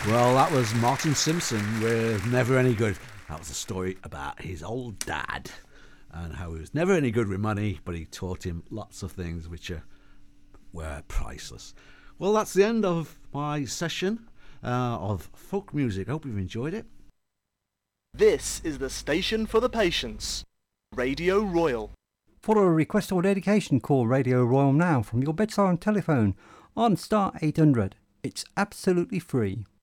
Well, that was Martin Simpson with Never Any Good. That was a story about his old dad and how he was never any good with money, but he taught him lots of things which were priceless. Well, that's the end of my session of folk music. I hope you've enjoyed it. This is the station for the patients, Radio Royal. For a request or dedication, call Radio Royal now from your bedside telephone on star 800. It's absolutely free.